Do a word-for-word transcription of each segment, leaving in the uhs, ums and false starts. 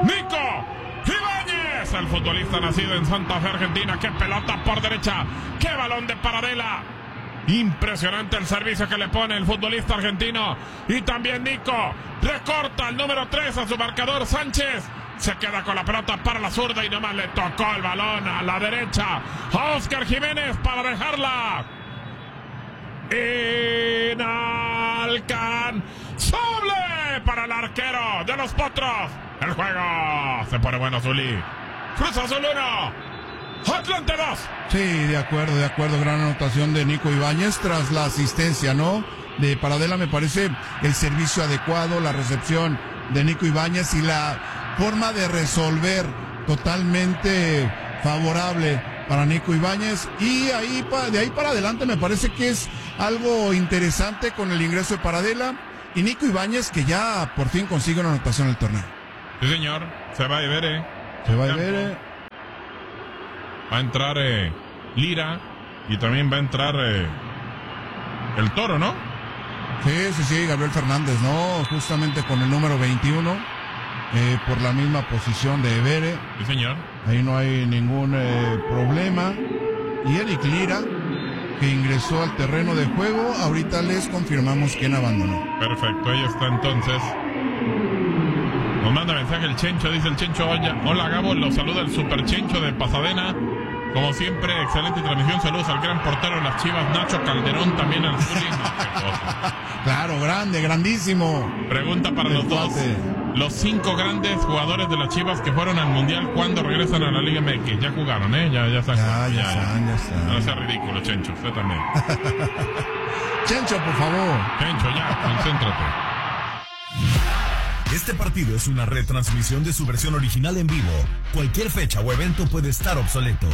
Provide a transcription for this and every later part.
Nico Ibáñez, el futbolista nacido en Santa Fe, Argentina. ¡Qué pelota por derecha! ¡Qué balón de Paradela! Impresionante el servicio que le pone el futbolista argentino. Y también Nico recorta el número tres a su marcador Sánchez. Se queda con la pelota para la zurda y nomás le tocó el balón a la derecha a Óscar Jiménez para dejarla inalcanzable para el arquero de los Potros. El juego se pone bueno, Zuli. Cruz Azul uno, Atlante dos. Sí, de acuerdo, de acuerdo. Gran anotación de Nico Ibáñez tras la asistencia, ¿no? De Paradela. Me parece el servicio adecuado, la recepción de Nico Ibáñez y la forma de resolver totalmente favorable para Nico Ibáñez. Y ahí de ahí para adelante me parece que es algo interesante con el ingreso de Paradela y Nico Ibáñez, que ya por fin consigue una anotación en el torneo. Sí, señor. Se va a ver, eh. Se va a ver, eh. Va a entrar eh, Lira y también va a entrar eh, el Toro, ¿no? Sí, sí, sí, Gabriel Fernández, ¿no? Justamente con el número veintiuno, eh, por la misma posición de Evere. Sí, señor. Ahí no hay ningún eh, problema. Y Eric Lira, que ingresó al terreno de juego, ahorita les confirmamos quién abandonó. Perfecto, ahí está entonces. Nos manda mensaje el Chencho, dice el Chencho: hola Gabo, los saluda el Super Chencho de Pasadena. Como siempre, excelente transmisión. Saludos al gran portero de las Chivas, Nacho Calderón, también al Zuli. Claro, grande, grandísimo. Pregunta para los dos: los cinco grandes jugadores de las Chivas que fueron al Mundial, ¿cuándo regresan a la Liga M X? Ya jugaron, ¿eh? Ya, ya están. Ya, ya, ya están, ya están. No sea ridículo, Chencho, usted también. Chencho, por favor. Chencho, ya, concéntrate. Este partido es una retransmisión de su versión original en vivo. Cualquier fecha o evento puede estar obsoleto.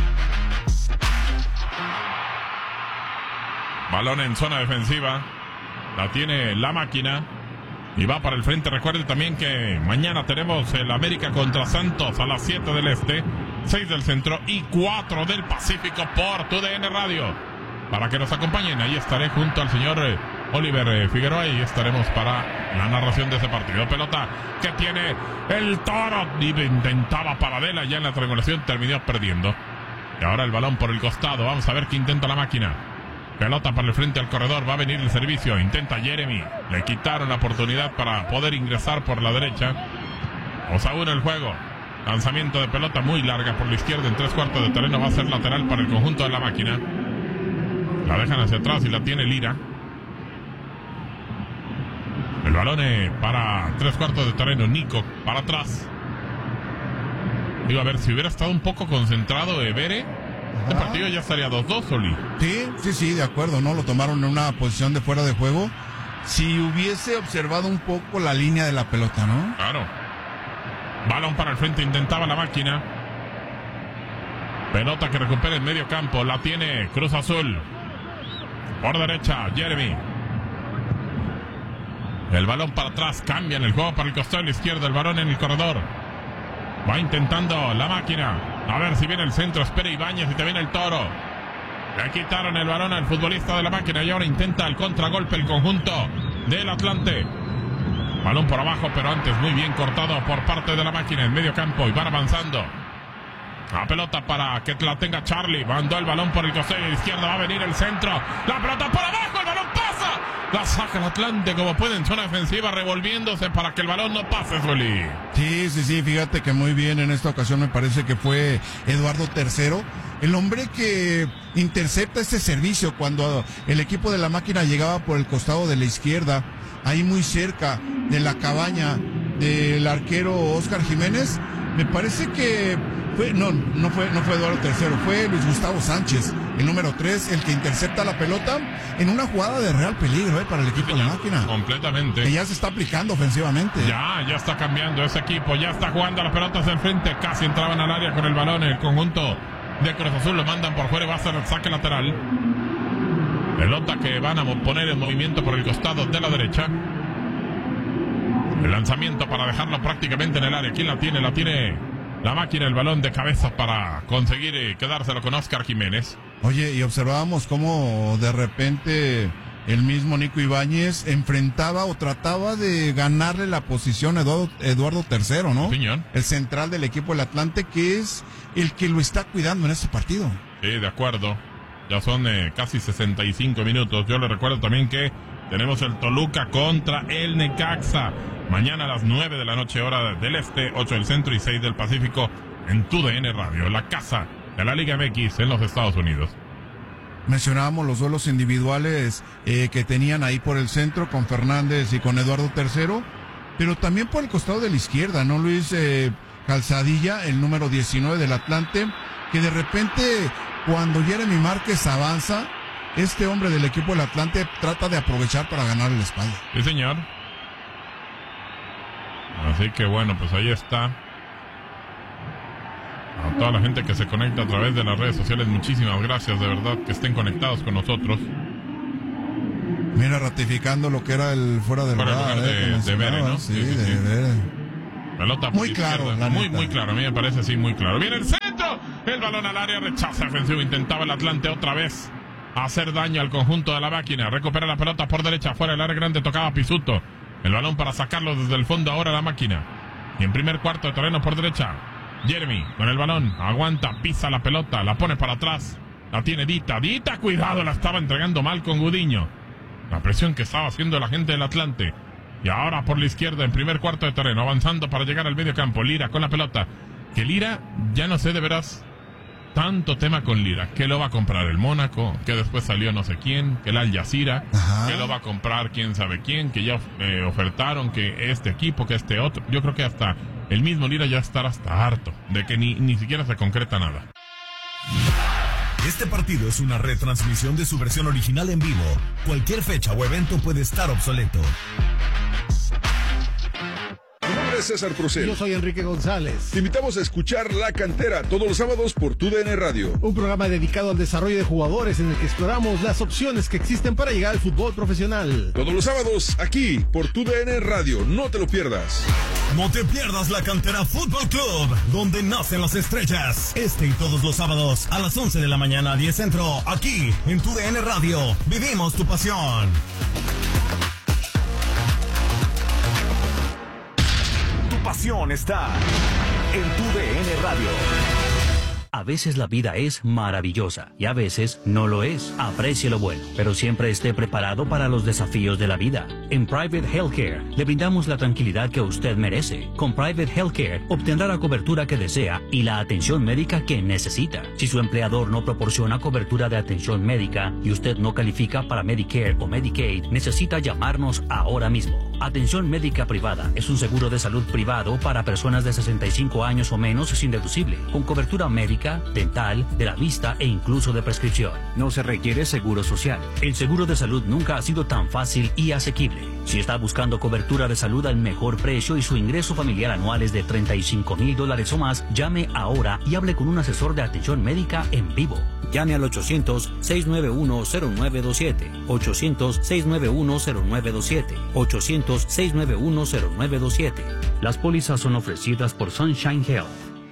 Balón en zona defensiva. La tiene la máquina. Y va para el frente. Recuerde también que mañana tenemos el América contra Santos a las siete del Este, seis del Centro y cuatro del Pacífico por tu D N Radio. Para que nos acompañen, ahí estaré junto al señor eh, Oliver eh, Figueroa y estaremos para la narración de ese partido. Pelota que tiene el Toro. Intentaba Paradela ya en la triangulación, terminó perdiendo. Y ahora el balón por el costado. Vamos a ver qué intenta la máquina. Pelota para el frente al corredor. Va a venir el servicio. Intenta Jeremy. Le quitaron la oportunidad para poder ingresar por la derecha. dos a uno el juego. Lanzamiento de pelota muy larga por la izquierda en tres cuartos de terreno. Va a ser lateral para el conjunto de la máquina. La dejan hacia atrás y la tiene Lira. El balón para tres cuartos de terreno. Nico para atrás. Digo, a ver, si hubiera estado un poco concentrado Evere, este partido ya estaría dos dos, Oli. Sí, sí, sí, de acuerdo, ¿no? Lo tomaron en una posición de fuera de juego. Si hubiese observado un poco la línea de la pelota, ¿no? Claro. Balón para el frente, intentaba la máquina. Pelota que recupera en medio campo. La tiene Cruz Azul. Por derecha, Jeremy. El balón para atrás, cambia en el juego para el costado de la izquierda. El balón en el corredor. Va intentando la máquina. A ver si viene el centro. Espera Ibáñez y te viene el Toro. Le quitaron el balón al futbolista de la máquina y ahora intenta el contragolpe el conjunto del Atlante. Balón por abajo, pero antes muy bien cortado por parte de la máquina en medio campo y van avanzando. La pelota para que la tenga Charlie. Mandó el balón por el costado de la izquierda. Va a venir el centro. La pelota por abajo. El balón pasa. La saca el Atlante como puede en zona defensiva, revolviéndose para que el balón no pase, Zuli. Sí, sí, sí. Fíjate que muy bien en esta ocasión me parece que fue Eduardo Tercero, el hombre que intercepta este servicio cuando el equipo de la máquina llegaba por el costado de la izquierda, ahí muy cerca de la cabaña del arquero Óscar Jiménez. Me parece que fue, no, no fue, no fue Eduardo Tercero, fue Luis Gustavo Sánchez, el número tres, el que intercepta la pelota en una jugada de real peligro eh, para el equipo de la máquina. Completamente. Que ya se está aplicando ofensivamente. Ya, ya está cambiando ese equipo, ya está jugando las pelotas del frente, casi entraban al área con el balón, el conjunto de Cruz Azul lo mandan por fuera y va a ser el saque lateral. Pelota que van a poner en movimiento por el costado de la derecha. El lanzamiento para dejarlo prácticamente en el área. ¿Quién la tiene? La tiene la máquina, el balón de cabeza para conseguir quedárselo con Óscar Jiménez. Oye, y observábamos cómo de repente el mismo Nico Ibáñez enfrentaba o trataba de ganarle la posición a Eduardo, Eduardo tercero, ¿no? Señor. El central del equipo del Atlante, que es el que lo está cuidando en este partido. Sí, de acuerdo. Ya son eh, casi sesenta y cinco minutos. Yo le recuerdo también que tenemos el Toluca contra el Necaxa. Mañana a las nueve de la noche, hora del este, ocho del centro y seis del Pacífico, en tu D N Radio, la casa de la Liga M X en los Estados Unidos. Mencionábamos los duelos individuales eh, que tenían ahí por el centro con Fernández y con Eduardo tercero, pero también por el costado de la izquierda, ¿no, Luis? Eh, Calzadilla, el número diecinueve del Atlante, que de repente, cuando Jeremy Márquez avanza, este hombre del equipo del Atlante trata de aprovechar para ganarle la espalda. Sí, señor. Así que bueno, pues ahí está. A toda la gente que se conecta a través de las redes sociales, muchísimas gracias, de verdad, que estén conectados con nosotros. Mira, ratificando lo que era el fuera del lugar, lugar, eh, de, de Vere, ¿no? Sí, sí, de sí. Vere. Pelota muy claro, la muy, neta. muy claro, a mí me parece así, muy claro. Viene el centro, el balón al área, rechaza defensivo, intentaba el Atlante otra vez hacer daño al conjunto de la máquina. Recupera la pelota por derecha, fuera del área grande, tocaba Pisuto. El balón para sacarlo desde el fondo ahora la máquina. Y en primer cuarto de terreno por derecha, Jeremy con el balón, aguanta, pisa la pelota, la pone para atrás, la tiene Dita, Dita, cuidado, la estaba entregando mal con Gudiño. La presión que estaba haciendo la gente del Atlante. Y ahora por la izquierda en primer cuarto de terreno, avanzando para llegar al medio campo, Lira con la pelota. Que Lira, ya no sé de veras, tanto tema con Lira, que lo va a comprar el Mónaco, que después salió no sé quién, que el Al Jazeera, Ajá. que lo va a comprar quién sabe quién, que ya eh, ofertaron que este equipo, que este otro. Yo creo que hasta el mismo Lira ya estará hasta harto de que ni, ni siquiera se concreta nada. Este partido es una retransmisión de su versión original en vivo. Cualquier fecha o evento puede estar obsoleto. Mi nombre es César Procel. Yo soy Enrique González. Te invitamos a escuchar La Cantera todos los sábados por tu D N Radio. Un programa dedicado al desarrollo de jugadores en el que exploramos las opciones que existen para llegar al fútbol profesional. Todos los sábados aquí por tu D N Radio. No te lo pierdas. No te pierdas La Cantera Fútbol Club, donde nacen las estrellas. Este y todos los sábados a las once de la mañana, diez centro, aquí en tu D N Radio. Vivimos tu pasión. Pasión está en tu D N Radio. A veces la vida es maravillosa y a veces no lo es. Aprecie lo bueno, pero siempre esté preparado para los desafíos de la vida. En Private Healthcare le brindamos la tranquilidad que usted merece. Con Private Healthcare obtendrá la cobertura que desea y la atención médica que necesita. Si su empleador no proporciona cobertura de atención médica y usted no califica para Medicare o Medicaid, necesita llamarnos ahora mismo. Atención médica privada es un seguro de salud privado para personas de sesenta y cinco años o menos sin deducible, con cobertura médica, dental, de la vista e incluso de prescripción. No se requiere seguro social. El seguro de salud nunca ha sido tan fácil y asequible. Si está buscando cobertura de salud al mejor precio y su ingreso familiar anual es de treinta y cinco mil dólares o más, llame ahora y hable con un asesor de atención médica en vivo. Llame al ochocientos, seiscientos noventa y uno, cero nueve dos siete, ochocientos, seiscientos noventa y uno, cero nueve dos siete, ochocientos, seiscientos noventa y uno, cero nueve dos siete. Las pólizas son ofrecidas por Sunshine Health.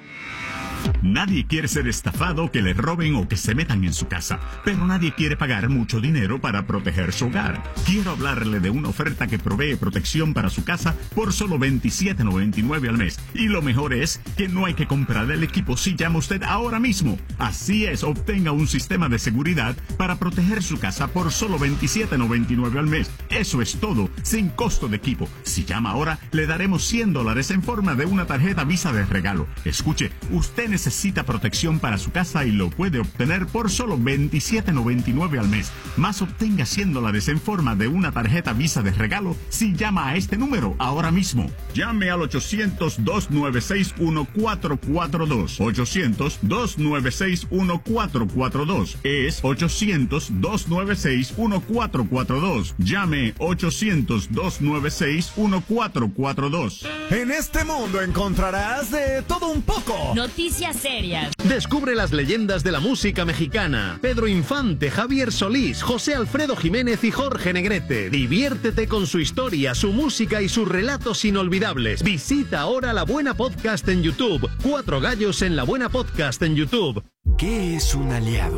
Nadie quiere ser estafado, que le roben o que se metan en su casa, pero nadie quiere pagar mucho dinero para proteger su hogar. Quiero hablarle de una oferta que provee protección para su casa por solo veintisiete noventa y nueve al mes. Y lo mejor es que no hay que comprar el equipo si llama usted ahora mismo. Así es, obtenga un sistema de seguridad para proteger su casa por solo veintisiete noventa y nueve al mes. Eso es todo, sin costo de equipo. Si llama ahora, le daremos cien dólares en forma de una tarjeta Visa de regalo. Escuche, usted necesita protección para su casa y lo puede obtener por solo veintisiete noventa y nueve al mes. Más obtenga cien dólares en forma de una tarjeta Visa de regalo si llama a este número ahora mismo. Llame al ochocientos, dos nueve seis, uno cuatro cuatro dos. ochocientos, dos nueve seis, uno cuatro cuatro dos. Es ochocientos, dos nueve seis, uno cuatro cuatro dos. Llame ochocientos, dos nueve seis, uno cuatro cuatro dos. En este mundo encontrarás de todo un poco. Noticias serias. Descubre las leyendas de la música mexicana. Pedro Infante, Javier Solís, José Alfredo Jiménez y Jorge Negrete. Diviértete con su historia, su música y sus relatos inolvidables. Visita ahora La Buena Podcast en YouTube. Cuatro gallos en La Buena Podcast en YouTube. ¿Qué es un aliado?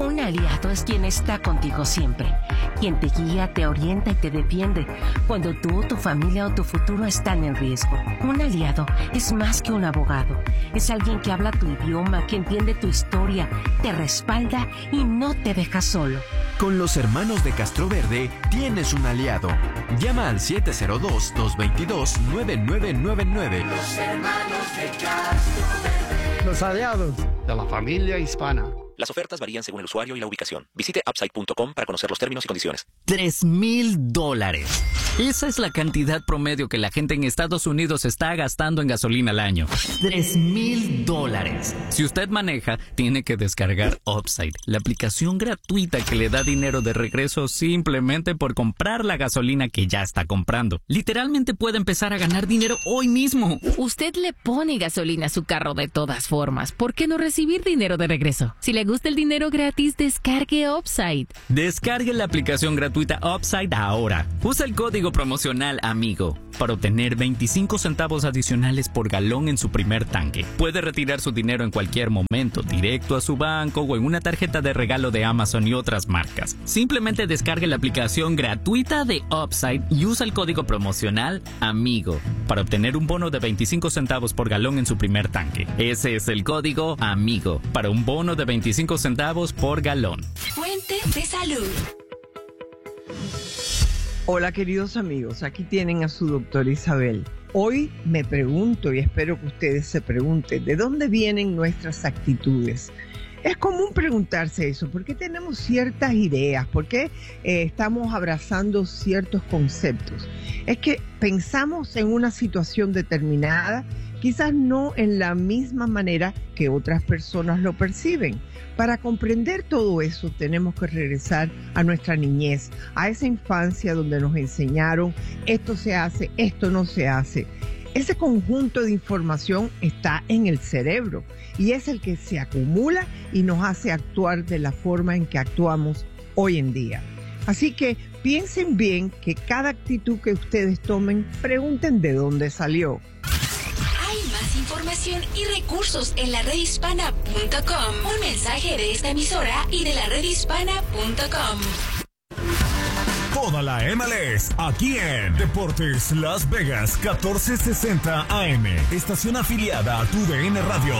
Un aliado es quien está contigo siempre, quien te guía, te orienta y te defiende cuando tú, tu familia o tu futuro están en riesgo. Un aliado es más que un abogado, es alguien que habla tu idioma, que entiende tu historia, te respalda y no te deja solo. Con los hermanos de Castroverde tienes un aliado. Llama al siete cero dos, dos dos dos, nueve nueve nueve nueve. Los hermanos de Castroverde. Los aliados de la familia hispana. Las ofertas varían según el usuario y la ubicación. Visite upside punto com para conocer los términos y condiciones. Tres mil dólares. Esa es la cantidad promedio que la gente en Estados Unidos está gastando en gasolina al año. Tres mil dólares. Si usted maneja, tiene que descargar Upside, la aplicación gratuita que le da dinero de regreso simplemente por comprar la gasolina que ya está comprando. Literalmente puede empezar a ganar dinero hoy mismo. Usted le pone gasolina a su carro de todas formas. ¿Por qué no recibir dinero de regreso? Si le gusta el dinero gratis, descargue Upside. Descargue la aplicación gratuita Upside ahora. Usa el código promocional AMIGO para obtener veinticinco centavos adicionales por galón en su primer tanque. Puede retirar su dinero en cualquier momento, directo a su banco o en una tarjeta de regalo de Amazon y otras marcas. Simplemente descargue la aplicación gratuita de Upside y usa el código promocional AMIGO para obtener un bono de veinticinco centavos por galón en su primer tanque. Ese es el código AMIGO para un bono de veinticinco centavos por galón. Fuente de salud. Hola queridos amigos, aquí tienen a su doctora Isabel. Hoy me pregunto y espero que ustedes se pregunten, ¿de dónde vienen nuestras actitudes? Es común preguntarse eso, ¿por qué tenemos ciertas ideas? ¿Por qué eh, estamos abrazando ciertos conceptos? Es que pensamos en una situación determinada, quizás no en la misma manera que otras personas lo perciben. Para comprender todo eso tenemos que regresar a nuestra niñez, a esa infancia donde nos enseñaron esto se hace, esto no se hace. Ese conjunto de información está en el cerebro y es el que se acumula y nos hace actuar de la forma en que actuamos hoy en día. Así que piensen bien que cada actitud que ustedes tomen, pregunten de dónde salió. Hay más información y recursos en la red hispana punto com. Un mensaje de esta emisora y de la red hispana punto com. Toda la M L S aquí en Deportes Las Vegas catorce sesenta A M, estación afiliada a tu D N Radio.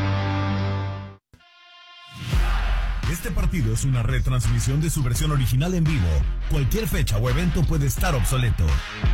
Este partido es una retransmisión de su versión original en vivo. Cualquier fecha o evento puede estar obsoleto.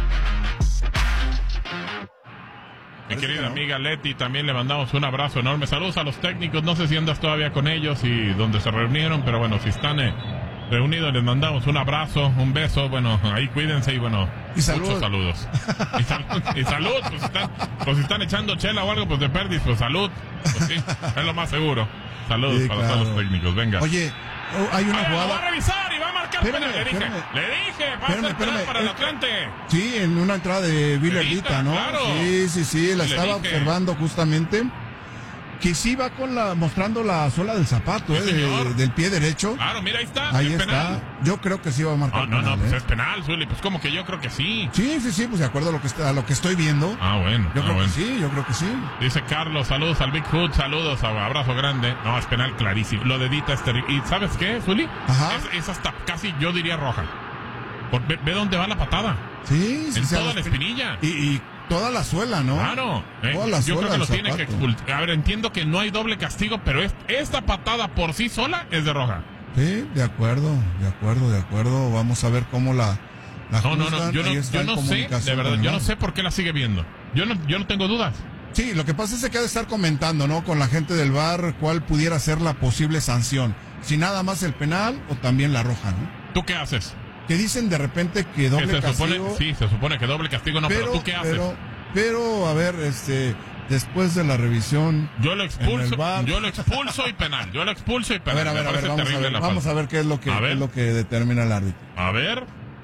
Mi querida amiga Leti, también le mandamos un abrazo enorme. Saludos a los técnicos, no sé si andas todavía con ellos y donde se reunieron, pero bueno, si están eh, reunidos les mandamos un abrazo, un beso, bueno, ahí cuídense y bueno, y salud. muchos saludos. Y, sal, y salud, pues si, están, pues si están echando chela o algo, pues de perdis, pues salud, pues sí, es lo más seguro. Saludos sí, para claro. todos los técnicos, venga. Oye, hay una Ay, jugada... Lo va a revisar y va a marcar penal, le dije, espérame. le dije, va a ser penal para el Atlante. Sí, en una entrada de Vilerita, ¿no? Claro. Sí, sí, sí, la le estaba dije. observando justamente. Que sí va con la, mostrando la suela del zapato, sí, eh, de, del pie derecho. Claro, mira, ahí está. Ahí es está. Penal. Yo creo que sí va a marcar. No, no, penal, no, pues eh. es penal, Zuli. Pues como que yo creo que sí. Sí, sí, sí, pues de acuerdo a lo que, está, a lo que estoy viendo. Ah, bueno. Yo ah, creo bueno. que sí, yo creo que sí. Dice Carlos, saludos al Bigfoot, saludos, abrazo grande. No, es penal clarísimo. Lo de Dita es terrible. ¿Y sabes qué, Zuli? Ajá. Es, es hasta casi, yo diría, roja. Por, ve, ve dónde va la patada. Sí, sí. En sí, toda la espinilla. Y, y toda la suela, ¿no? Claro. Eh, toda la yo suela creo que lo del tiene que zapato. expulsar. A ver, entiendo que no hay doble castigo, pero es, esta patada por sí sola es de roja. Sí, de acuerdo, de acuerdo, de acuerdo. Vamos a ver cómo la, la No, no, no, yo no, yo no sé, de verdad, yo no sé por qué la sigue viendo. Yo no, yo no tengo dudas. Sí, lo que pasa es que ha de estar comentando, ¿no? Con la gente del V A R cuál pudiera ser la posible sanción. Si nada más el penal o también la roja, ¿no? ¿Tú qué haces? Que dicen de repente que doble que se castigo. supone, sí, se supone que doble castigo no, pero, pero ¿tú qué haces? Pero, pero, a ver, este, después de la revisión. Yo lo expulso, yo lo expulso y penal. Yo lo expulso y penal. A ver, a ver, a ver, vamos a ver, vamos a ver qué es lo que, qué es lo que determina el árbitro. A ver,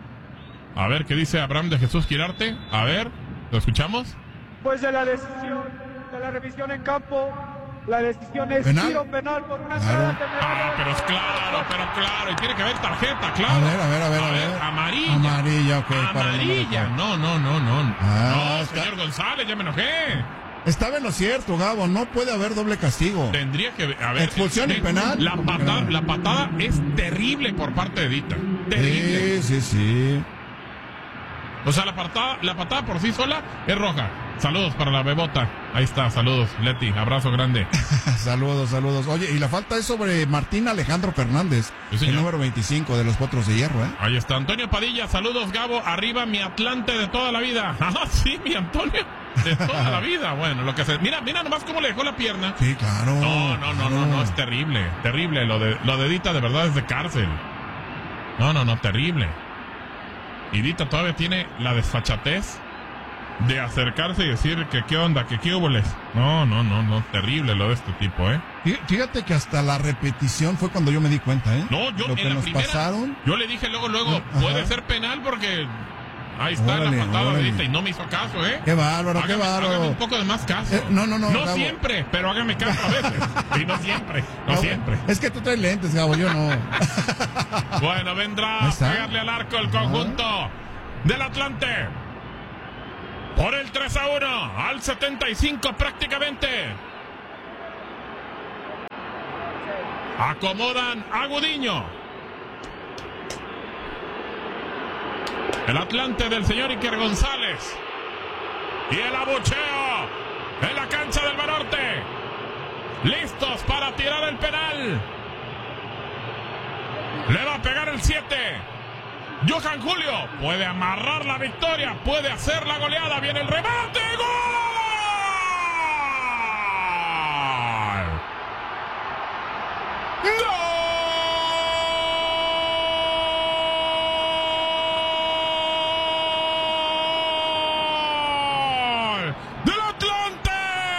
a ver qué dice Abraham de Jesús Quirarte. A ver, ¿lo escuchamos? Pues de la decisión, de la revisión en campo, la decisión es ¿Penal? tiro penal por una Claro. entrada temprana. Ah, pero es claro, pero claro. Y tiene que haber tarjeta, claro. A ver, a ver, a ver, a ver. Amarilla. Amarilla, ok. para el número Amarilla. cuatro. No, no, no, no. Ah, no, está- señor González, ya me enojé. Estaba en lo cierto, Gabo, no puede haber doble castigo. Tendría que haber expulsión y penal. La patada, la patada es terrible por parte de Dita. Terrible. Sí, sí, sí. O sea, la patada, la patada por sí sola es roja. Saludos para la bebota. Ahí está, saludos, Leti. Abrazo grande. Saludos, saludos. Oye, y la falta es sobre Martín Alejandro Fernández, sí, el número veinticinco de los Potros de Hierro, ¿eh? Ahí está, Antonio Padilla. Saludos, Gabo. Arriba, mi Atlante de toda la vida. Ah, sí, mi Antonio. De toda la vida. Bueno, lo que se... Mira, mira nomás cómo le dejó la pierna. Sí, claro. No, no, no, claro. no, no, es terrible. Terrible. Lo de, lo de Dita de verdad es de cárcel. No, no, no, terrible. Y Dita todavía tiene la desfachatez de acercarse y decir que qué onda, que qué huboles. No, no, no, no, terrible lo de este tipo, ¿eh? Fíjate que hasta la repetición fue cuando yo me di cuenta, ¿eh? No, yo lo en que la nos primera, pasaron. Yo le dije luego, luego, Ajá. puede ser penal porque ahí está Órale, la patada órale. de Dita y no me hizo caso, ¿eh? Qué bárbaro, hágame, qué bárbaro. Hágame un poco de más caso. Eh, no, no, no. No Gabo. siempre, pero hágame caso a veces. Y no siempre, no, No, siempre. Es que tú traes lentes, Gabo, yo no. Bueno, vendrá a pegarle al arco el conjunto del Atlante. Por el tres a uno, al setenta y cinco prácticamente. Acomodan a Gudiño. El Atlante del señor Iker González. Y el abucheo en la cancha del Banorte. Listos para tirar el penal. Le va a pegar el siete. Johan Julio puede amarrar la victoria, puede hacer la goleada, viene el remate, ¡gol! ¡Gol! ¡Del Atlante!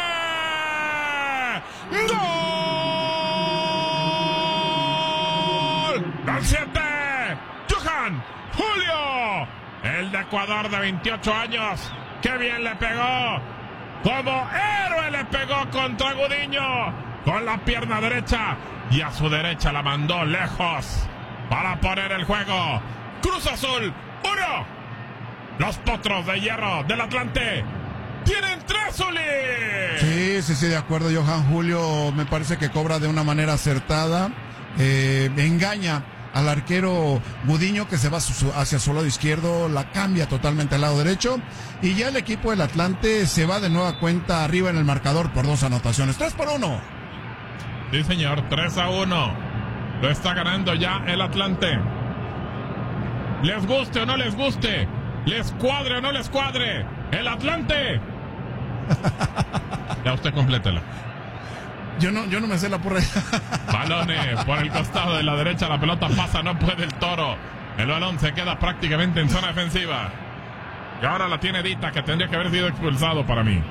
¡Gol! ¡Del siete! ¡Johan Julio! El de Ecuador de veintiocho años. ¡Qué bien le pegó! Como héroe le pegó contra Gudiño. Con la pierna derecha. Y a su derecha la mandó lejos. Para poner el juego. Cruz Azul, uno. Los Potros de Hierro del Atlante tienen tres, Zuli. Sí, sí, sí, de acuerdo. Johan Julio me parece que cobra de una manera acertada. Eh, engaña al arquero Gudiño, que se va su, hacia su lado izquierdo, la cambia totalmente al lado derecho, y ya el equipo del Atlante se va de nueva cuenta arriba en el marcador por dos anotaciones. Tres por uno. Sí, señor, tres a uno. Lo está ganando ya el Atlante. Les guste o no les guste, les cuadre o no les cuadre, el Atlante. Ya usted complétela. Yo no, yo no me sé la porra. Balones por el costado de la derecha, la pelota pasa, no puede el Toro. El balón se queda prácticamente en zona defensiva. Y ahora la tiene Dita, que tendría que haber sido expulsado para mí.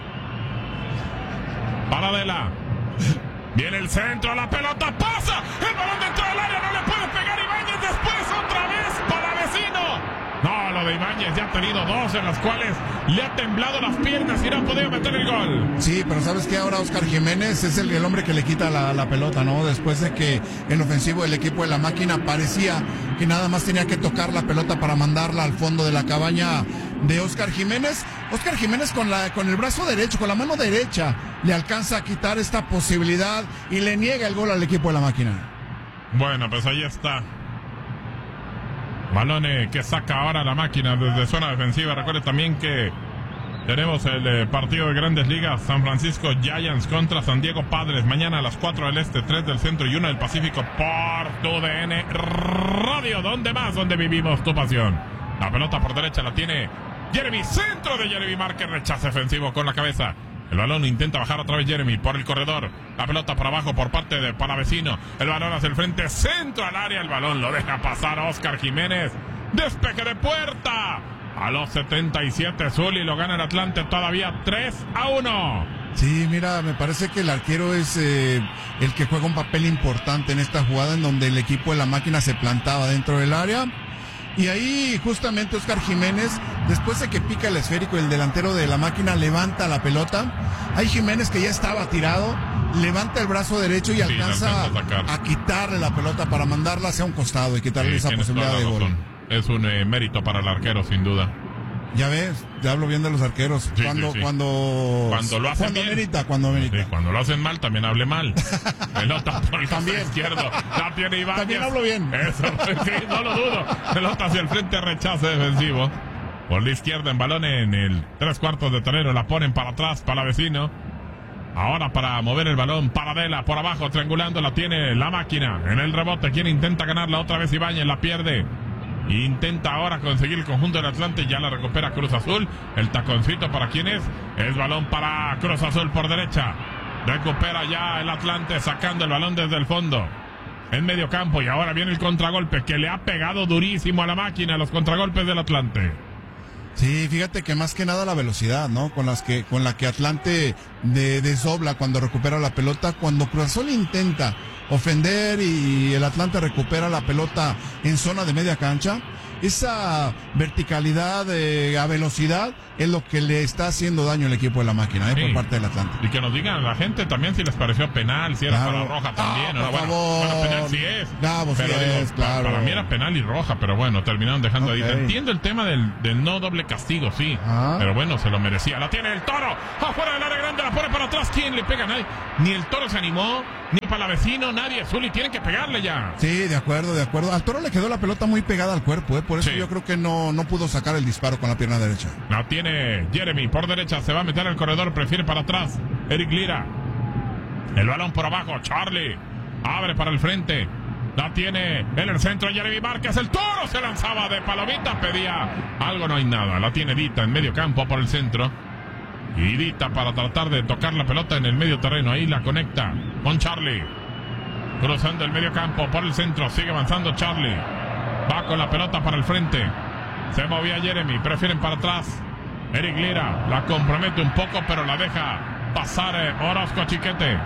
Paradela. Viene el centro, la pelota pasa. El balón dentro del área, no le puede pegar Ibáñez. Después otra vez para Vecino. No, lo de Ibáñez ya ha tenido dos en las cuales le ha temblado las piernas y no ha podido meter el gol. Sí, pero ¿sabes qué? Ahora Oscar Jiménez es el, el hombre que le quita la, la pelota, ¿no? Después de que en ofensivo el equipo de la máquina parecía que nada más tenía que tocar la pelota para mandarla al fondo de la cabaña de Oscar Jiménez. Oscar Jiménez con, la, con el brazo derecho, con la mano derecha, le alcanza a quitar esta posibilidad y le niega el gol al equipo de la máquina. Bueno, pues ahí está. Balone que saca ahora la máquina desde zona defensiva. Recuerde también que tenemos el eh, partido de Grandes Ligas. San Francisco Giants contra San Diego Padres. Mañana a las cuatro del Este, tres del Centro y una del Pacífico por tu D N Radio. ¿Dónde más? Donde vivimos tu pasión. La pelota por derecha la tiene Jeremy. Centro de Jeremy Márquez. Rechazo defensivo con la cabeza. El balón intenta bajar otra vez Jeremy por el corredor. La pelota para abajo por parte de Palavecino. El balón hacia el frente. Centro al área. El balón lo deja pasar a Oscar Jiménez. Despeje de puerta. A los setenta y siete, Zuli lo gana el Atlante todavía tres a uno. Sí, mira, me parece que el arquero es eh, el que juega un papel importante en esta jugada en donde el equipo de la máquina se plantaba dentro del área. Y ahí justamente Oscar Jiménez, después de que pica el esférico, el delantero de la máquina levanta la pelota. Hay Jiménez que ya estaba tirado, levanta el brazo derecho y sí, alcanza a, a quitarle la pelota para mandarla hacia un costado y quitarle sí, esa posibilidad de gol. Es un eh, mérito para el arquero, sin duda. Ya ves, ya hablo bien de los arqueros. Sí, cuando, sí, sí. cuando, Cuando lo hacen cuando bien. amerita, cuando amerita. Sí, cuando lo hacen mal, también hable mal. Pelota por el También. costado izquierdo. La tiene Ibáñez. También hablo bien. Eso, sí, no lo dudo. Pelota hacia el frente, rechazo defensivo. Por la izquierda, en balón en el tres cuartos de terreno. La ponen para atrás, para la vecino. Ahora para mover el balón, Paradela por abajo, triangulando, la tiene la máquina. En el rebote, quien intenta ganarla otra vez Ibáñez, la pierde. Intenta ahora conseguir el conjunto del Atlante, ya la recupera Cruz Azul. El taconcito para quién es, es balón para Cruz Azul por derecha. Recupera ya el Atlante sacando el balón desde el fondo. En medio campo y ahora viene el contragolpe que le ha pegado durísimo a la máquina, los contragolpes del Atlante. Sí, fíjate que más que nada la velocidad, ¿no? Con las que, con la que Atlante de, desdobla cuando recupera la pelota, cuando Cruz Azul intenta ofender y el Atlante recupera la pelota en zona de media cancha, esa verticalidad eh, a velocidad es lo que le está haciendo daño al equipo de la máquina, eh, Sí. por parte del Atlante. Y que nos digan a la gente también si les pareció penal, si era Claro. para roja también. Ah, ¿no? por Bueno, favor. bueno, penal sí es. Gabo, sí pero digo, es, pa- claro. para mí era penal y roja, pero bueno, terminaron dejando Ok. ahí. Te entiendo el tema del, del no doble castigo, sí. Ah. Pero bueno, se lo merecía. La tiene el Toro. Afuera del área grande, la pone para atrás. ¿Quién le pega? Nadie. Ni el Toro se animó, ni para la vecino, nadie. Zuli, tienen que pegarle ya. Sí, de acuerdo, de acuerdo. Al Toro le quedó la pelota muy pegada al cuerpo, eh, por eso Sí. yo creo que no, no pudo sacar el disparo con la pierna derecha. La tiene Jeremy por derecha, se va a meter al corredor, prefiere para atrás. Eric Lira. El balón por abajo, Charlie. Abre para el frente. La tiene en el centro Jeremy Márquez. El Toro se lanzaba de palomita, pedía algo, no hay nada. La tiene Dita en medio campo por el centro. Y Dita para tratar de tocar la pelota en el medio terreno. Ahí la conecta con Charlie. Cruzando el medio campo por el centro. Sigue avanzando Charlie. Va con la pelota para el frente. Se movía Jeremy, prefieren para atrás. Eric Lira la compromete un poco, pero la deja pasar eh, Orozco Chiquete.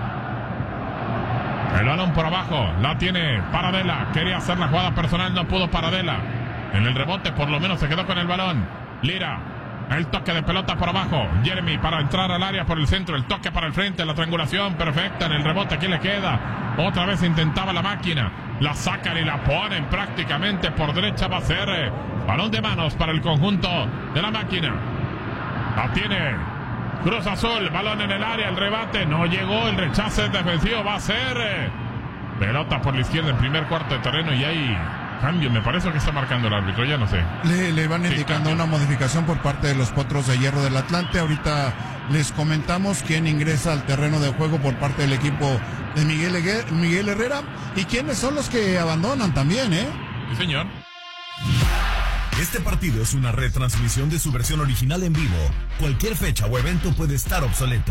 El balón por abajo, la tiene Paradela. Quería hacer la jugada personal, no pudo Paradela. En el rebote, por lo menos se quedó con el balón. Lira, el toque de pelota por abajo. Jeremy para entrar al área por el centro. El toque para el frente, la triangulación perfecta. En el rebote, ¿quién le queda? Otra vez intentaba la máquina. La sacan y la ponen prácticamente por derecha. Va a ser eh, balón de manos para el conjunto de la máquina. La tiene Cruz Azul, balón en el área, el rebate, no llegó, el rechazo defensivo, va a ser eh, pelota por la izquierda en primer cuarto de terreno y hay cambio, me parece que está marcando el árbitro, ya no sé. Le, le van Sí, indicando cambio. una modificación por parte de los Potros de Hierro del Atlante. Ahorita les comentamos quién ingresa al terreno de juego por parte del equipo de Miguel, Hegue- Miguel Herrera y quiénes son los que abandonan también, ¿eh? Sí, señor. Este partido es una retransmisión de su versión original en vivo. Cualquier fecha o evento puede estar obsoleto.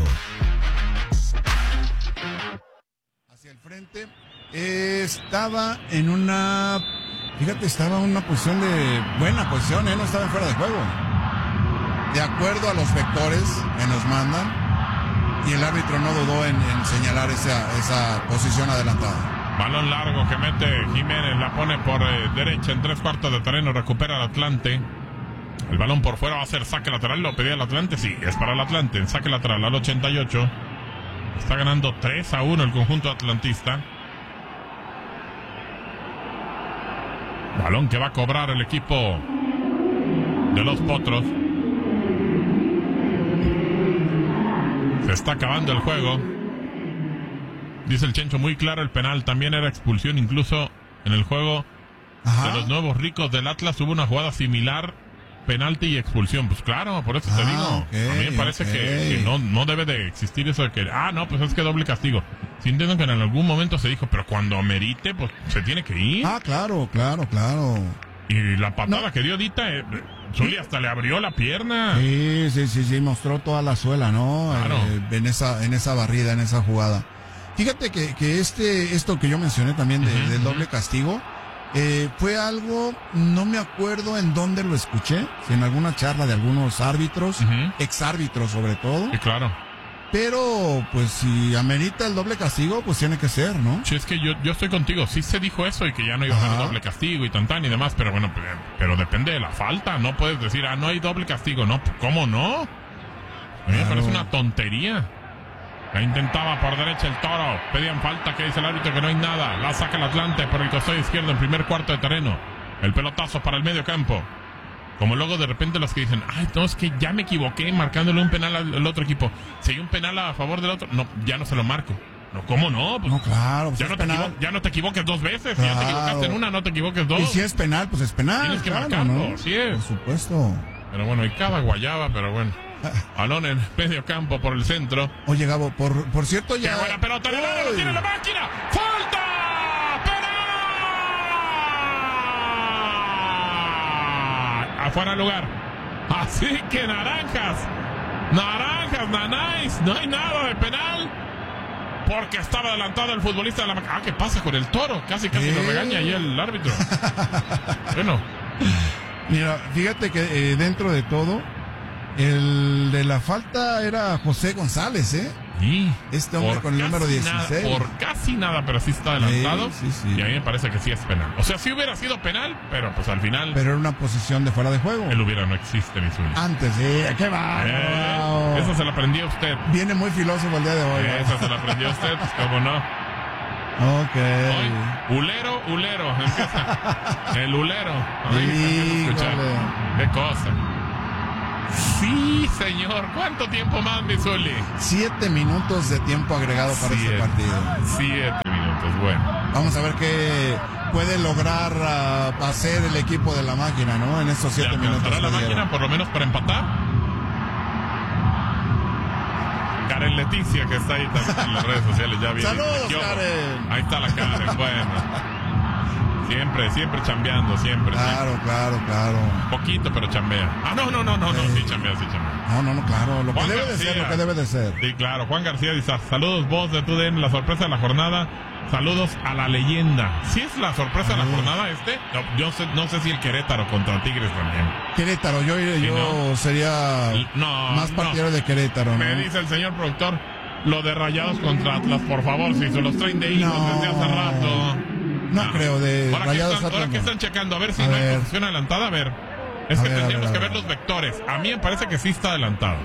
Hacia el frente eh, estaba en una, fíjate, estaba en una posición de buena posición, ¿eh? No estaba en fuera de juego. De acuerdo a los vectores que nos mandan, y el árbitro no dudó en, en señalar esa, esa posición adelantada. Balón largo que mete Jiménez, la pone por eh, derecha en tres cuartos de terreno, recupera el Atlante. El balón por fuera va a ser saque lateral, lo pedía el Atlante, sí, es para el Atlante, en saque lateral al ochenta y ocho. Está ganando tres a uno el conjunto atlantista. Balón que va a cobrar el equipo de los Potros. Se está acabando el juego. Dice el Chencho, muy claro el penal, también era expulsión, incluso en el juego Ajá. de los nuevos ricos del Atlas hubo una jugada similar, penalti y expulsión. Pues claro, por eso te Ah, digo. ok, a mí me parece ok. que, que no, no debe de existir eso de que, ah, no, pues es que doble castigo. Si entiendo que en algún momento se dijo, pero cuando amerite, pues se tiene que ir. Ah, claro, claro, claro. Y la patada No. que dio Dita, eh, Zuli hasta le abrió la pierna. Sí, sí, sí, sí, mostró toda la suela, ¿no? Claro. Eh, en esa, en esa barrida, en esa jugada. Fíjate que, que este, esto que yo mencioné también de- Ujú, del ujú. doble castigo, eh, fue algo, no me acuerdo en dónde lo escuché, si en alguna charla de algunos árbitros, Ujú. exárbitros sobre todo, Sí, claro. pero pues si amerita el doble castigo, pues tiene que ser, ¿no? Sí, es que yo, yo estoy contigo. Sí se dijo eso y que ya no iba a haber Ajá. doble castigo y tan tan y demás, pero bueno, pero, pero depende de la falta. No puedes decir, ah, no hay doble castigo. No, ¿cómo no? A mí me Claro. parece una tontería. La intentaba por derecha el Toro. Pedían falta, que dice el árbitro que no hay nada. La saca el Atlante por el costado izquierdo en primer cuarto de terreno. El pelotazo para el medio campo. Como luego de repente los que dicen, ay, no, es que ya me equivoqué marcándole un penal al, al otro equipo. Si hay un penal a favor del otro, no, ya no se lo marco. No, ¿cómo no? Pues, no, claro. Pues ya, es no te penal. equivo- ya no te equivoques dos veces. Claro. Si ya te equivocaste en una, no te equivoques dos. Y si es penal, pues es penal. Tienes que claro, marcarlo, ¿no? así es. Por supuesto. Pero bueno, y cada guayaba, pero bueno. Balón en medio campo por el centro. Oye, Gabo, por, por cierto ya... ¡Qué buena pelota! ¡En el área! ¡Lo tiene la máquina! ¡Falta! ¡Penal! Afuera del lugar. Así que naranjas. Naranjas, nanáis. No hay nada de penal. Porque estaba adelantado el futbolista de la máquina. Ah, ¿qué pasa con el Toro? Casi, casi ¿Eh? lo regaña ahí el árbitro. Bueno. Mira, fíjate que eh, dentro de todo, el de la falta era José González, ¿eh? Sí. Este hombre Por con el número casi dieciséis. nada, por casi nada, pero sí está adelantado. Sí, sí, sí. Y a mí me parece que sí es penal. O sea, sí hubiera sido penal, pero pues al final. Pero era una posición de fuera de juego. El hubiera no existe, mi suyo. Antes, sí, qué va. Eh, eso se lo aprendió usted. Viene muy filósofo el día de hoy. Eh, eso se lo aprendió usted, pues cómo no. Ok. Hoy, ulero, ulero. Empieza. El ulero. Ahí se empieza a escuchar. Qué cosa. Sí, señor. ¿Cuánto tiempo más, mi Zuli? Siete minutos de tiempo agregado para Siete. este partido. Siete minutos, bueno. Vamos a ver qué puede lograr uh, hacer el equipo de la máquina, ¿no? En estos siete ¿Le minutos. alcanzará la que máquina dieron. por lo menos para empatar? Karen Leticia, que está ahí también en las redes sociales, ya viene. ¡Saludos, Yo- Karen! Ahí está la Karen, bueno. Siempre, siempre chambeando, siempre. Claro, siempre. claro, claro. Poquito, pero chambea. Ah, no, no, no, no, no, sí chambea, sí chambea. No, no, no, claro. Lo que Juan debe de García. ser, lo que debe de ser. Sí, claro. Juan García dice, saludos vos de tu D N, la sorpresa de la jornada. Saludos a la leyenda. ¿Sí es la sorpresa de la jornada este? No, yo sé, no sé si el Querétaro contra Tigres también. Querétaro, yo, yo no? sería No, más partidario no. de Querétaro, ¿no? Me dice el señor productor, lo de Rayados contra Atlas, por favor, si se los traen de hijos No. desde hace rato. No creo, de Ahora que Rayados están, ahora Atlas que no. están checando, a ver si A no ver. hay posición adelantada, a ver. Es A que ver, a tendríamos ver, a que ver ver. los vectores. A mí me parece que sí está adelantado.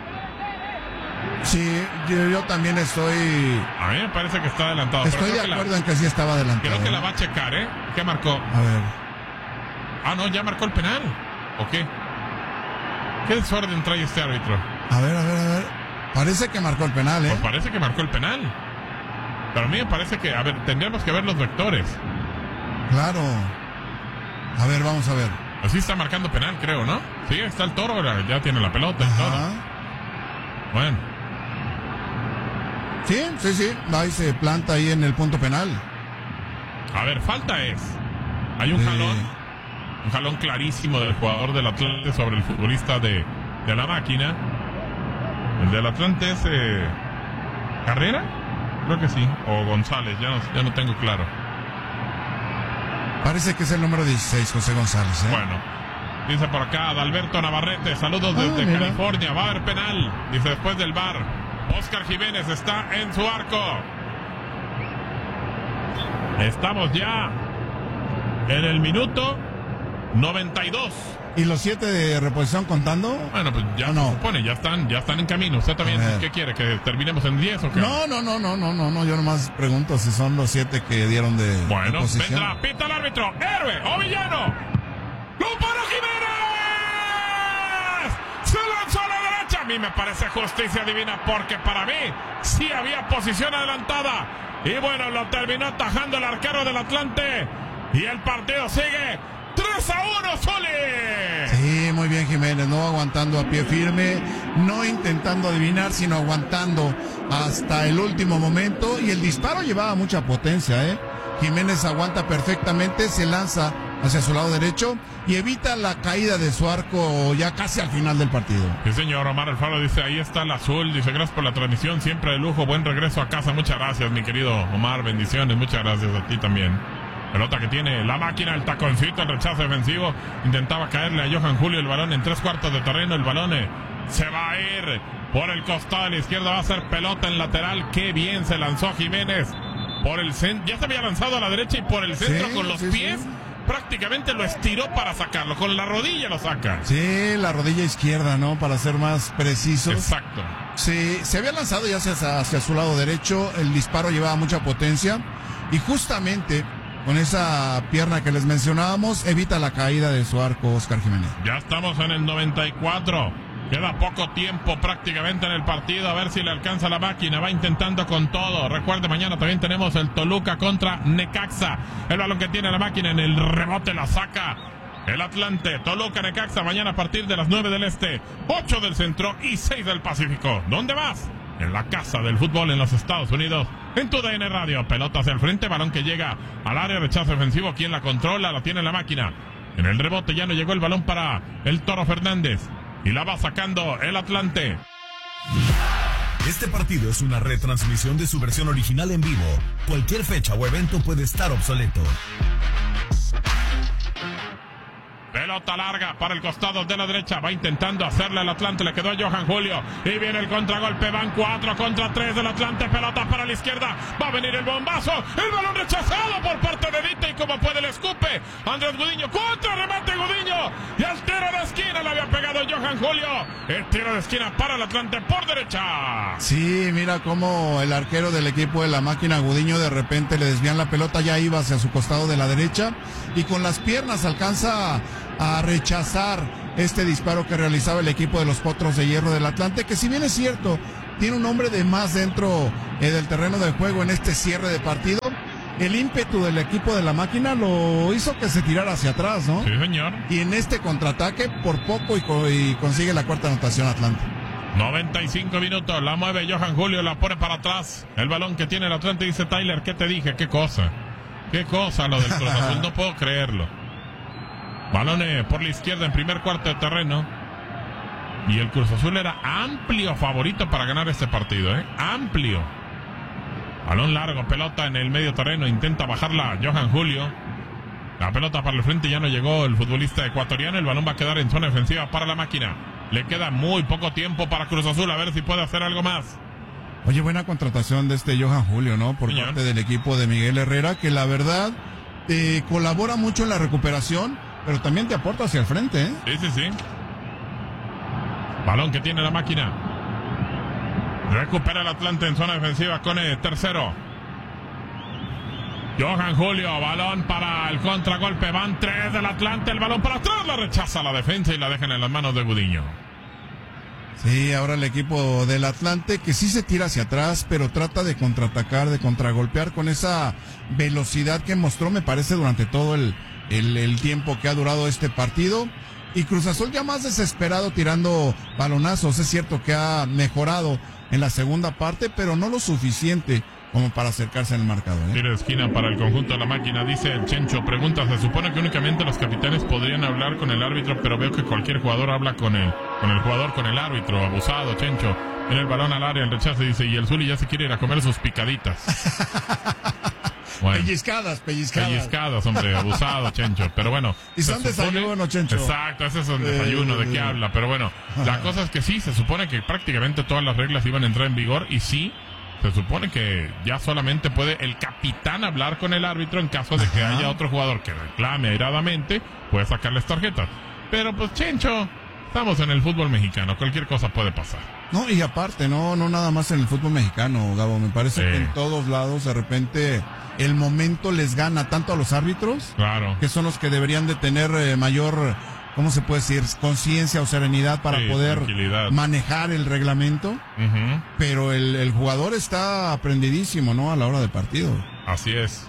Sí, yo, yo también estoy... A mí me parece que está adelantado. Estoy pero creo de que la- acuerdo en que sí estaba adelantado. Creo que la va a checar, ¿eh? ¿Qué marcó? A ver. Ah, no, ya marcó el penal. ¿O qué? ¿Qué desorden trae este árbitro? A ver, a ver, a ver. Parece que marcó el penal, ¿eh? Pues parece que marcó el penal. Pero a mí me parece que, a ver, tendríamos que ver los vectores. Claro. A ver, vamos a ver. Así está marcando penal, creo, ¿no? Sí, está el Toro, ya tiene la pelota y todo. Bueno. Sí, sí, sí. Ahí se planta ahí en el punto penal. A ver, falta es. Hay un Sí. jalón. Un jalón clarísimo del jugador del Atlante sobre el futbolista de, de la máquina. El del Atlante es eh, ¿Carrera? Creo que sí. O González, ya no, ya no tengo claro. Parece que es el número dieciséis, José González, ¿eh? Bueno. Dice por acá Adalberto Navarrete, saludos Ah, desde mira. California. Va a haber penal. Dice después del V A R. Oscar Jiménez está en su arco. Estamos ya en el minuto noventa y dos. ¿Y los siete de reposición contando? Bueno, pues ya no? se supone, ya están, ya están en camino. ¿Usted también A ver. qué quiere? ¿Que terminemos en diez o qué? No, no, no, no, no, no, no. Yo nomás pregunto si son los siete que dieron de, de Bueno, posición. vendrá, pita el árbitro. Héroe o villano. ¡Lo para Jiménez! Se lanzó a la derecha. A mí me parece justicia divina porque para mí sí había posición adelantada. Y bueno, lo terminó atajando el arquero del Atlante. Y el partido sigue tres a uno, Zuli. Sí, muy bien Jiménez, no aguantando a pie firme, no intentando adivinar, sino aguantando hasta el último momento. Y el disparo llevaba mucha potencia, ¿eh? Jiménez aguanta perfectamente, se lanza hacia su lado derecho y evita la caída de su arco ya casi al final del partido. Sí, señor. Omar Alfaro dice, ahí está el azul. Dice, gracias por la transmisión, siempre de lujo. Buen regreso a casa. Muchas gracias, mi querido Omar. Bendiciones. Muchas gracias a ti también. Pelota que tiene la máquina, el taconcito, el rechazo defensivo. Intentaba caerle a Johan Julio el balón en tres cuartos de terreno. El balón eh, se va a ir por el costado de la izquierda. Va a ser pelota en lateral. Qué bien se lanzó Jiménez por el centro. Ya se había lanzado a la derecha y por el centro Sí, con los sí, pies. sí. Prácticamente lo estiró para sacarlo. Con la rodilla lo saca. Sí, la rodilla izquierda, ¿no? Para ser más precisos. Exacto. Sí, se había lanzado ya hacia, hacia su lado derecho. El disparo llevaba mucha potencia. Y justamente con esa pierna que les mencionábamos, evita la caída de su arco Oscar Jiménez. Ya estamos en el noventa y cuatro. Queda poco tiempo prácticamente en el partido. A ver si le alcanza la máquina. Va intentando con todo. Recuerde, mañana también tenemos el Toluca contra Necaxa. El balón que tiene la máquina en el rebote la saca el Atlante. Toluca, Necaxa, mañana a partir de las nueve del este, ocho del centro y seis del Pacífico. ¿Dónde vas? En la casa del fútbol en los Estados Unidos. En tu D N Radio. Pelota hacia el frente. Balón que llega al área. Rechazo ofensivo. ¿Quién la controla? La tiene la máquina. En el rebote ya no llegó el balón para el Toro Fernández. Y la va sacando el Atlante. Este partido es una retransmisión de su versión original en vivo. Cualquier fecha o evento puede estar obsoleto. Pelota larga para el costado de la derecha. Va intentando hacerle al Atlante. Le quedó a Johan Julio. Y viene el contragolpe. Van cuatro contra tres del Atlante. Pelota para la izquierda. Va a venir el bombazo. El balón rechazado por parte de Dita. Y como puede le escupe Andrés Gudiño. Contra remate Gudiño. Y al tiro de esquina le había pegado Johan Julio. El tiro de esquina para el Atlante por derecha. Sí, mira cómo el arquero del equipo de la máquina Gudiño de repente le desvían la pelota. Ya iba hacia su costado de la derecha. Y con las piernas alcanza a rechazar este disparo que realizaba el equipo de los Potros de Hierro del Atlante, que si bien es cierto, tiene un hombre de más dentro eh, del terreno de juego en este cierre de partido, el ímpetu del equipo de la máquina lo hizo que se tirara hacia atrás, ¿no? Sí, señor. Y en este contraataque, por poco y, co- y consigue la cuarta anotación Atlante. noventa y cinco minutos, la mueve Johan Julio, la pone para atrás. El balón que tiene el Atlante, dice Tyler, ¿qué te dije? ¿Qué cosa? ¿Qué cosa lo del Cruz Azul? No puedo creerlo. Balón por la izquierda en primer cuarto de terreno. Y el Cruz Azul era amplio favorito para ganar este partido, ¿eh? Amplio. Balón largo, pelota en el medio terreno. Intenta bajarla Johan Julio. La pelota para el frente, ya no llegó el futbolista ecuatoriano. El balón va a quedar en zona defensiva para la máquina. Le queda muy poco tiempo para Cruz Azul. A ver si puede hacer algo más. Oye, buena contratación de este Johan Julio, ¿no? Por Señor. parte del equipo de Miguel Herrera, que la verdad eh, colabora mucho en la recuperación, pero también te aporta hacia el frente, ¿eh? Sí, sí, sí. Balón que tiene la máquina. Recupera el Atlante en zona defensiva con el tercero. Johan Julio, balón para el contragolpe. Van tres del Atlante. El balón para atrás. La rechaza la defensa y la dejan en las manos de Gudiño. Sí, ahora el equipo del Atlante que sí se tira hacia atrás, pero trata de contraatacar, de contragolpear con esa velocidad que mostró, me parece, durante todo el, el, el tiempo que ha durado este partido. Y Cruz Azul ya más desesperado tirando balonazos. Es cierto que ha mejorado en la segunda parte, pero no lo suficiente como para acercarse al marcador, ¿eh? Tiro de esquina para el conjunto de la máquina, dice el Chencho. Pregunta, se supone que únicamente los capitanes podrían hablar con el árbitro, pero veo que cualquier jugador habla con el, con el jugador, con el árbitro. Abusado, Chencho. En el balón al área, el rechazo, dice, y el Zuli ya se quiere ir a comer sus picaditas. Bueno, pellizcadas, pellizcadas. Pellizcadas, hombre, abusado, Chencho. Pero bueno. Y son desayuno, Chencho. Exacto, ese es un desayuno, ¿de qué habla? Pero bueno, la cosa es que sí, se supone que prácticamente todas las reglas iban a entrar en vigor y sí, se supone que ya solamente puede el capitán hablar con el árbitro en caso de que Ajá. haya otro jugador que reclame airadamente, puede sacarles tarjetas. Pero pues, Chencho, estamos en el fútbol mexicano, cualquier cosa puede pasar. No, y aparte, no, no nada más en el fútbol mexicano, Gabo, me parece sí. que en todos lados de repente el momento les gana tanto a los árbitros, claro, que son los que deberían de tener eh, mayor, ¿cómo se puede decir? Conciencia o serenidad para sí, poder manejar el reglamento, uh-huh. pero el, el jugador está aprendidísimo, ¿no? A la hora del partido. Así es.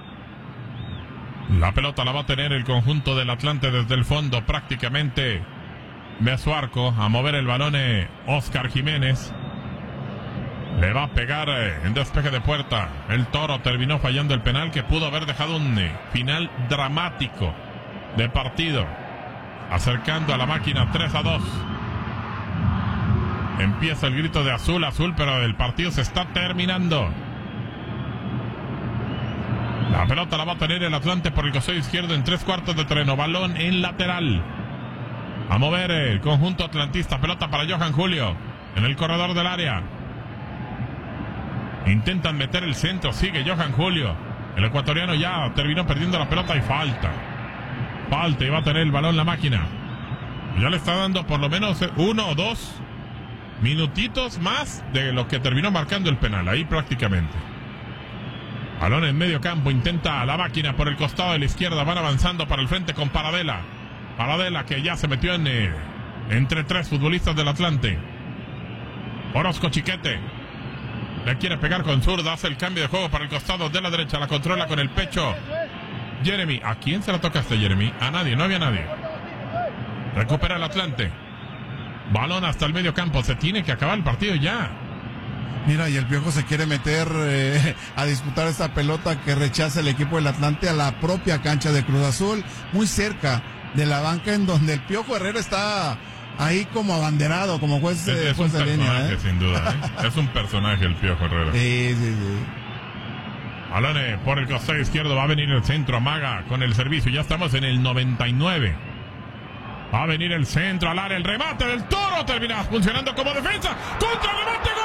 La pelota la va a tener el conjunto del Atlante desde el fondo, prácticamente ve a su arco, a mover el balón eh, Oscar Jiménez. Le va a pegar eh, en despeje de puerta. El Toro terminó fallando el penal que pudo haber dejado un eh, final dramático de partido. Acercando a la máquina tres a dos. Empieza el grito de azul, azul, pero el partido se está terminando. La pelota la va a tener el Atlante por el costado izquierdo en tres cuartos de terreno. Balón en lateral. A mover el conjunto atlantista. Pelota para Johan Julio en el corredor del área. Intentan meter el centro. Sigue Johan Julio. El ecuatoriano ya terminó perdiendo la pelota y falta. Falta y va a tener el balón la máquina. Ya le está dando por lo menos uno o dos minutitos más de lo que terminó marcando el penal. Ahí prácticamente. Balón en medio campo, intenta la máquina por el costado de la izquierda, van avanzando para el frente con Paradela. Paradela que ya se metió en, eh, entre tres futbolistas del Atlante. Orozco Chiquete. Le quiere pegar con zurda, hace el cambio de juego para el costado de la derecha, la controla con el pecho. Jeremy, ¿a quién se la tocaste, Jeremy? A nadie, no había nadie. Recupera el Atlante. Balón hasta el medio campo, se tiene que acabar el partido ya. Mira, y el Piojo se quiere meter eh, a disputar esta pelota que rechaza el equipo del Atlante a la propia cancha de Cruz Azul, muy cerca de la banca en donde el Piojo Herrera está ahí como abanderado, como juez, es, es juez un de línea. personaje, ¿eh? sin duda. ¿eh? Es un personaje el Piojo Herrera. Sí, sí, sí. Balón por el costado izquierdo, va a venir el centro, amaga con el servicio, ya estamos en el noventa y nueve. Va a venir el centro al área, el remate del Toro, termina funcionando como defensa, contra remate, gol.